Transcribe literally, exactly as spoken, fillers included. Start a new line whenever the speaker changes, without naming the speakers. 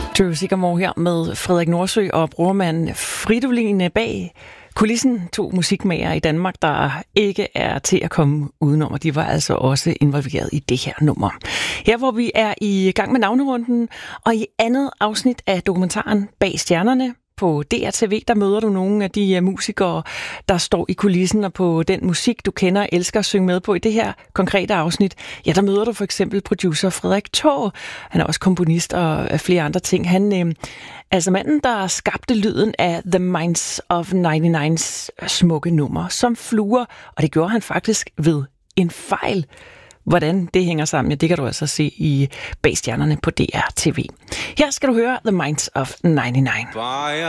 Drew Sigamore her med Frederik Nordsø og brormand Fridolin bag kulissen. To musikmagere i Danmark, der ikke er til at komme udenom, og de var altså også involveret i det her nummer. Her hvor vi er i gang med navnerunden, og i andet afsnit af dokumentaren Bag Stjernerne på D R T V, der møder du nogle af de musikere, der står i kulissen, og på den musik, du kender og elsker at synge med på. I det her konkrete afsnit, ja, der møder du for eksempel producer Frederik Taage. Han er også komponist og flere andre ting. Han øh, altså manden, der skabte lyden af The Minds of nioghalvfems smukke nummer som fluer, og det gjorde han faktisk ved en fejl. Hvordan det hænger sammen, ja, det kan du altså se i Bag Stjernerne på D R T V. Her skal du høre The Minds of nioghalvfems.